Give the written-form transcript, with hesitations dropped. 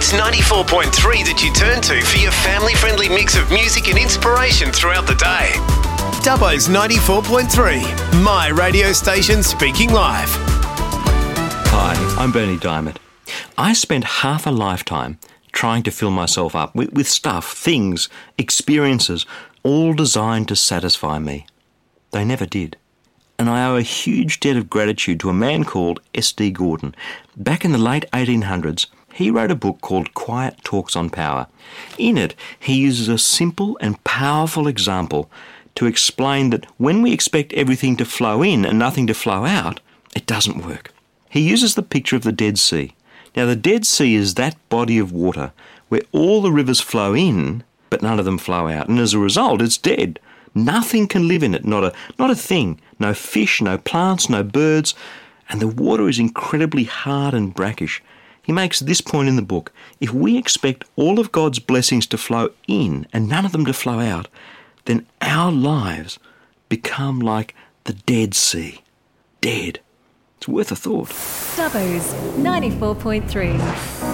Dubbo's 94.3 that you turn to for your family-friendly mix of music and inspiration throughout the day. Dubbo's 94.3, my radio station speaking live. Hi, I'm Bernie Diamond. I spent half a lifetime trying to fill myself up with stuff, things, experiences, all designed to satisfy me. They never did. And I owe a huge debt of gratitude to a man called S.D. Gordon. Back in the late 1800s, he wrote a book called Quiet Talks on Power. In it, he uses a simple and powerful example to explain that when we expect everything to flow in and nothing to flow out, it doesn't work. He uses the picture of the Dead Sea. Now, the Dead Sea is that body of water where all the rivers flow in, but none of them flow out. And as a result, it's dead. Nothing can live in it, not a thing. No fish, no plants, no birds. And the water is incredibly hard and brackish. He makes this point in the book. If we expect all of God's blessings to flow in and none of them to flow out, then our lives become like the Dead Sea. Dead. It's worth a thought. Dubbo's 94.3.